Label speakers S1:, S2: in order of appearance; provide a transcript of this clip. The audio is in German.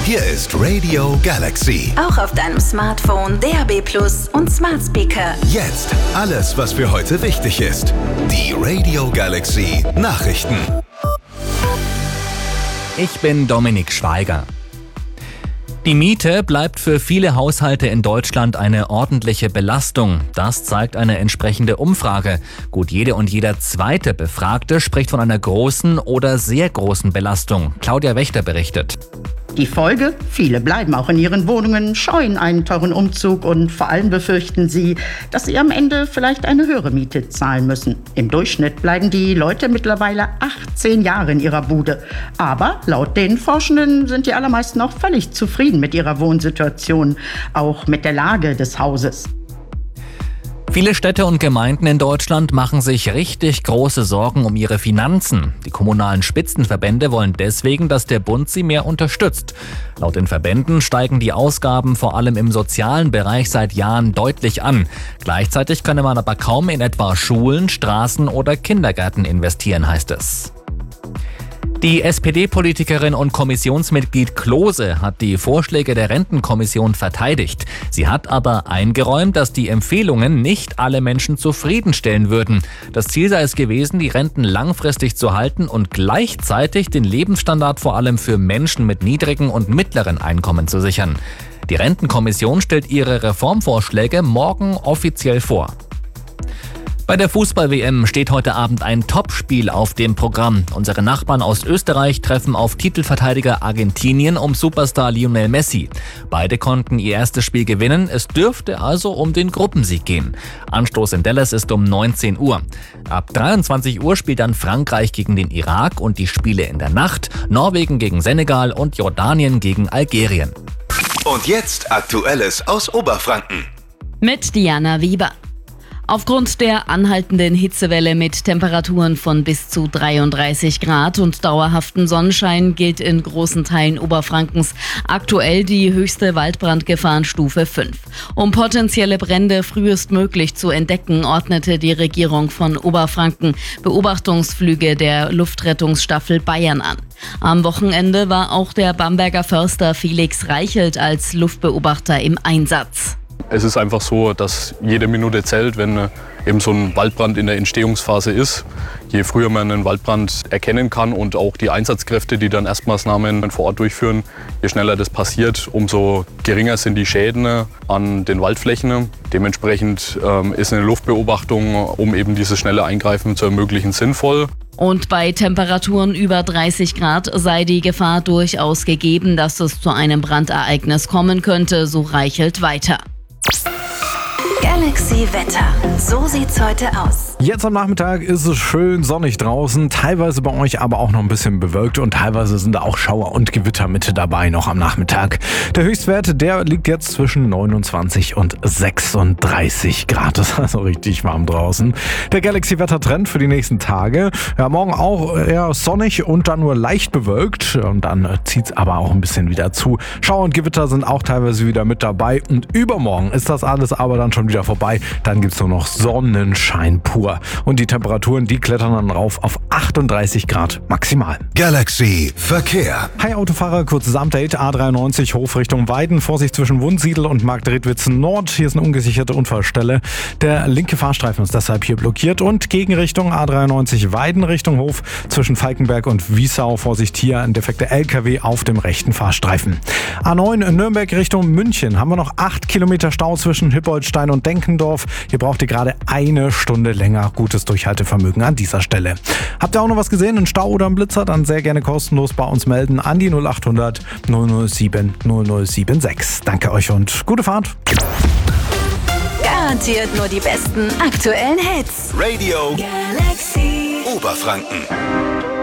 S1: Hier ist Radio Galaxy.
S2: Auch auf deinem Smartphone, DAB+ und Smart Speaker.
S1: Jetzt alles, was für heute wichtig ist. Die Radio Galaxy Nachrichten.
S3: Ich bin Dominik Schweiger. Die Miete bleibt für viele Haushalte in Deutschland eine ordentliche Belastung. Das zeigt eine entsprechende Umfrage. Gut jede und jeder zweite Befragte spricht von einer großen oder sehr großen Belastung. Claudia Wächter berichtet.
S4: Die Folge? Viele bleiben auch in ihren Wohnungen, scheuen einen teuren Umzug und vor allem befürchten sie, dass sie am Ende vielleicht eine höhere Miete zahlen müssen. Im Durchschnitt bleiben die Leute mittlerweile 18 Jahre in ihrer Bude. Aber laut den Forschenden sind die allermeisten auch völlig zufrieden mit ihrer Wohnsituation, auch mit der Lage des Hauses.
S3: Viele Städte und Gemeinden in Deutschland machen sich richtig große Sorgen um ihre Finanzen. Die kommunalen Spitzenverbände wollen deswegen, dass der Bund sie mehr unterstützt. Laut den Verbänden steigen die Ausgaben vor allem im sozialen Bereich seit Jahren deutlich an. Gleichzeitig könne man aber kaum in etwa Schulen, Straßen oder Kindergärten investieren, heißt es. Die SPD-Politikerin und Kommissionsmitglied Klose hat die Vorschläge der Rentenkommission verteidigt. Sie hat aber eingeräumt, dass die Empfehlungen nicht alle Menschen zufriedenstellen würden. Das Ziel sei es gewesen, die Renten langfristig zu halten und gleichzeitig den Lebensstandard vor allem für Menschen mit niedrigen und mittleren Einkommen zu sichern. Die Rentenkommission stellt ihre Reformvorschläge morgen offiziell vor. Bei der Fußball-WM steht heute Abend ein Topspiel auf dem Programm. Unsere Nachbarn aus Österreich treffen auf Titelverteidiger Argentinien um Superstar Lionel Messi. Beide konnten ihr erstes Spiel gewinnen, es dürfte also um den Gruppensieg gehen. Anstoß in Dallas ist um 19 Uhr. Ab 23 Uhr spielt dann Frankreich gegen den Irak und die Spiele in der Nacht, Norwegen gegen Senegal und Jordanien gegen Algerien.
S1: Und jetzt Aktuelles aus Oberfranken.
S5: Mit Diana Wieber. Aufgrund der anhaltenden Hitzewelle mit Temperaturen von bis zu 33 Grad und dauerhaftem Sonnenschein gilt in großen Teilen Oberfrankens aktuell die höchste Waldbrandgefahrenstufe 5. Um potenzielle Brände frühestmöglich zu entdecken, ordnete die Regierung von Oberfranken Beobachtungsflüge der Luftrettungsstaffel Bayern an. Am Wochenende war auch der Bamberger Förster Felix Reichelt als Luftbeobachter im Einsatz.
S6: Es ist einfach so, dass jede Minute zählt, wenn eben so ein Waldbrand in der Entstehungsphase ist. Je früher man einen Waldbrand erkennen kann und auch die Einsatzkräfte, die dann Erstmaßnahmen vor Ort durchführen, je schneller das passiert, umso geringer sind die Schäden an den Waldflächen. Dementsprechend ist eine Luftbeobachtung, um eben dieses schnelle Eingreifen zu ermöglichen, sinnvoll.
S5: Und bei Temperaturen über 30 Grad sei die Gefahr durchaus gegeben, dass es zu einem Brandereignis kommen könnte, so Reichelt weiter.
S2: Galaxy Wetter. So sieht's heute aus.
S7: Jetzt am Nachmittag ist es schön sonnig draußen, teilweise bei euch aber auch noch ein bisschen bewölkt und teilweise sind da auch Schauer und Gewitter mit dabei noch am Nachmittag. Der Höchstwert, der liegt jetzt zwischen 29 und 36 Grad. Das ist also richtig warm draußen. Der Galaxy-Wetter-Trend für die nächsten Tage. Ja, morgen auch eher sonnig und dann nur leicht bewölkt. Und dann zieht's aber auch ein bisschen wieder zu. Schauer und Gewitter sind auch teilweise wieder mit dabei. Und übermorgen ist das alles aber dann schon wieder vorbei. Dann gibt's nur noch Sonnenschein pur. Und die Temperaturen, die klettern dann rauf auf 38 Grad maximal.
S1: Galaxy Verkehr.
S7: Hi Autofahrer, kurzes Update. A93 Hof Richtung Weiden. Vorsicht zwischen Wunsiedel und Marktredwitz Nord. Hier ist eine ungesicherte Unfallstelle. Der linke Fahrstreifen ist deshalb hier blockiert. Und Gegenrichtung A93 Weiden Richtung Hof zwischen Falkenberg und Wiesau. Vorsicht hier, ein defekter LKW auf dem rechten Fahrstreifen. A9 Nürnberg Richtung München. Haben wir noch 8 Kilometer Stau zwischen Hippoldstein und Denkendorf. Hier braucht ihr gerade eine Stunde länger. Gutes Durchhaltevermögen an dieser Stelle. Habt ihr auch noch was gesehen, einen Stau oder einen Blitzer? Dann sehr gerne kostenlos bei uns melden an die 0800 007 0076. Danke euch und gute Fahrt.
S2: Garantiert nur die besten aktuellen Hits.
S1: Radio
S2: Galaxy
S1: Oberfranken.